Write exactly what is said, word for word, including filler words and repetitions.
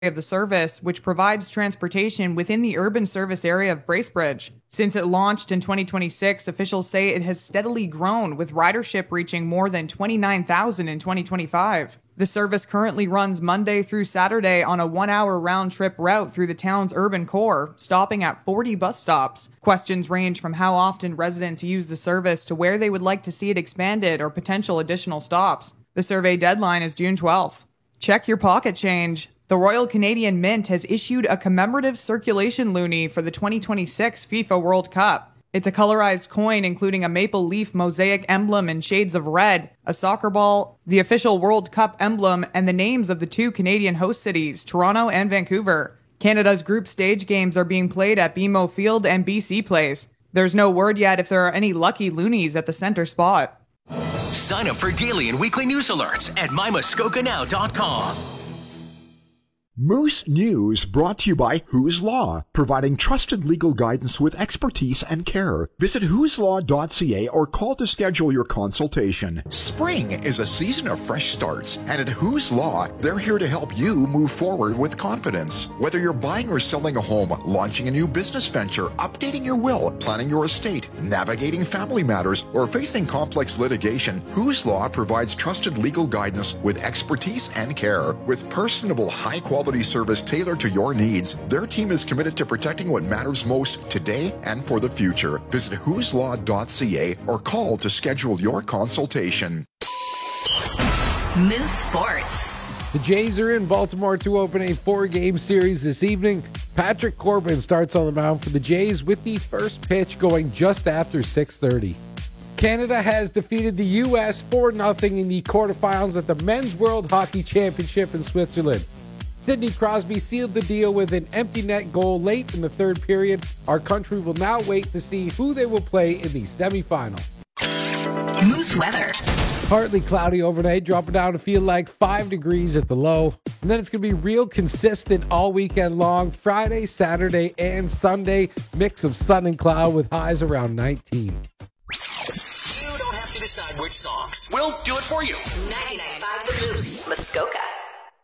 of the service, which provides transportation within the urban service area of Bracebridge. Since it launched in twenty twenty-six, officials say it has steadily grown, with ridership reaching more than twenty-nine thousand in twenty twenty-five. The service currently runs Monday through Saturday on a one-hour round-trip route through the town's urban core, stopping at forty bus stops. Questions range from how often residents use the service to where they would like to see it expanded or potential additional stops. The survey deadline is June twelfth. Check your pocket change. The Royal Canadian Mint has issued a commemorative circulation loonie for the twenty twenty-six FIFA World Cup. It's a colorized coin including a maple leaf mosaic emblem in shades of red, a soccer ball, the official World Cup emblem, and the names of the two Canadian host cities, Toronto and Vancouver. Canada's group stage games are being played at B M O Field and B C Place. There's no word yet if there are any lucky loonies at the center spot. Sign up for daily and weekly news alerts at my muskoka now dot com. Moose News brought to you by Who's Law, providing trusted legal guidance with expertise and care. Visit whose law dot c a or call to schedule your consultation. Spring is a season of fresh starts, and at Who's Law, they're here to help you move forward with confidence. Whether you're buying or selling a home, launching a new business venture, updating your will, planning your estate, navigating family matters, or facing complex litigation, Who's Law provides trusted legal guidance with expertise and care. With personable, high-quality service tailored to your needs, their team is committed to protecting what matters most today and for the future. Visit whose law dot c a or call to schedule your consultation. Moose Sports. The Jays are in Baltimore to open a four-game series this evening. Patrick Corbin starts on the mound for the Jays with the first pitch going just after six thirty. Canada has defeated the U S four nothing in the quarterfinals at the Men's World Hockey Championship in Switzerland. Sidney Crosby sealed the deal with an empty net goal late in the third period. Our country will now wait to see who they will play in the semifinal. Moose weather. Partly cloudy overnight, dropping down to feel like five degrees at the low. And then it's going to be real consistent all weekend long. Friday, Saturday, and Sunday. Mix of sun and cloud with highs around nineteen. You don't have to decide which songs. We'll do it for you. ninety-nine point five The Moose, Muskoka.